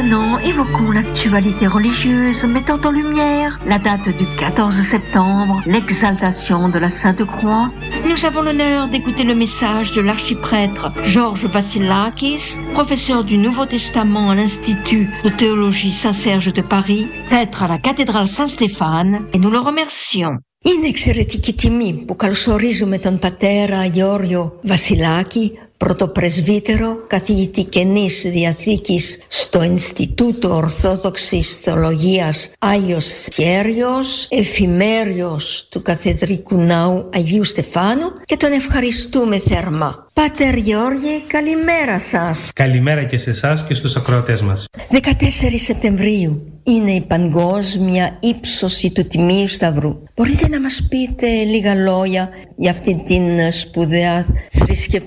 Maintenant, évoquons l'actualité religieuse mettant en lumière la date du 14 septembre, l'exaltation de la Sainte Croix. Nous avons l'honneur d'écouter le message de l'archiprêtre Georges Vassilakis, professeur du Nouveau Testament à l'Institut de théologie Saint-Serge de Paris, prêtre à la cathédrale Saint-Stéphane, et nous le remercions. Είναι εξαιρετική τιμή που καλωσορίζουμε τον πατέρα Γεώργιο Βασιλάκη, πρωτοπρεσβύτερο, καθηγητή Καινής Διαθήκης στο Ινστιτούτο Ορθόδοξης Θεολογίας Άγιος Κέριος, εφημέριος του Καθεδρικού Ναού Αγίου Στεφάνου, και τον ευχαριστούμε θερμά. Πάτερ Γεώργη, καλημέρα σας. Καλημέρα και σε εσάς και στους ακροατές μας. 14 Σεπτεμβρίου είναι η παγκόσμια ύψωση του Τιμίου Σταυρού. Μπορείτε να μας πείτε λίγα λόγια για αυτή την σπουδαία θρησκευτική